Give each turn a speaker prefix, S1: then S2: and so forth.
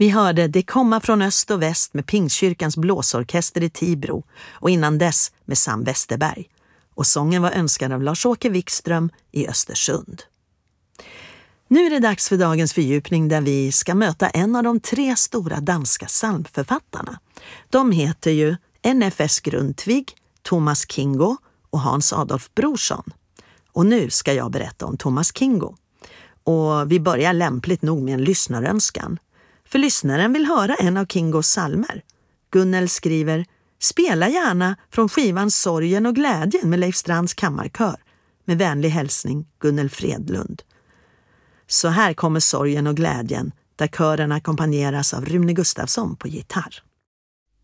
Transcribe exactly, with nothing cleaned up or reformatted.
S1: Vi hörde Det komma från öst och väst med Pingstkyrkans blåsorkester i Tibro och innan dess med Sam Westerberg. Och sången var önskad av Lars-Åke Wikström i Östersund. Nu är det dags för dagens fördjupning där vi ska möta en av de tre stora danska psalmförfattarna. De heter ju N F S Grundtvig, Thomas Kingo och Hans Adolf Brorsson. Och nu ska jag berätta om Thomas Kingo. Och vi börjar lämpligt nog med en lyssnarönskan. För lyssnaren vill höra en av Kingos psalmer. Gunnel skriver: spela gärna från skivan Sorgen och glädjen med Leif Strands kammarkör. Med vänlig hälsning Gunnel Fredlund. Så här kommer Sorgen och glädjen där kören ackompanjeras av Rune Gustafsson på gitarr.